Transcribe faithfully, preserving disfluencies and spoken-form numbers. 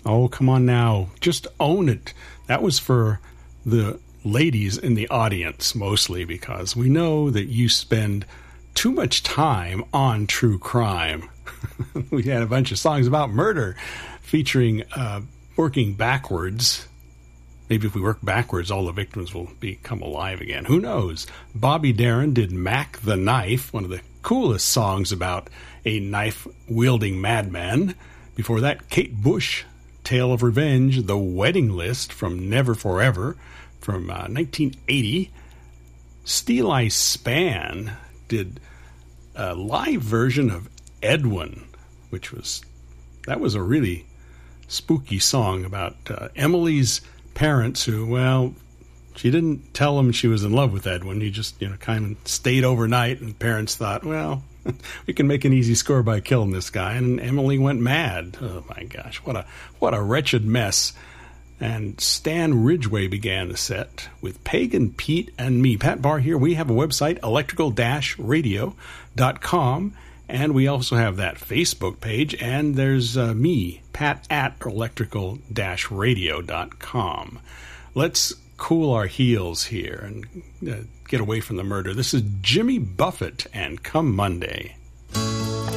Oh, come on now. Just own it. That was for the ladies in the audience, mostly, because we know that you spend too much time on true crime. We had a bunch of songs about murder featuring uh, working backwards. Maybe if we work backwards, all the victims will become alive again. Who knows? Bobby Darin did Mac the Knife, one of the coolest songs about a knife-wielding madman. Before that, Kate Bush, Tale of Revenge, The Wedding List from Never Forever from uh, nineteen eighty. Steeleye Span did a live version of Edwin, which was, that was a really spooky song about uh, Emily's parents who, well, she didn't tell him she was in love with Edwin. He just, you know, kind of stayed overnight, and parents thought, well, we can make an easy score by killing this guy. And Emily went mad. Oh my gosh, what a what a wretched mess. And Stan Ridgway began the set with Pagan Pete and me. Pat Barr here. We have a website, electrical dash radio dot com, and we also have that Facebook page. And there's uh, me, Pat, at electrical dash radio dot com. Let's cool our heels here and uh, get away from the murder. This is Jimmy Buffett and Come Monday.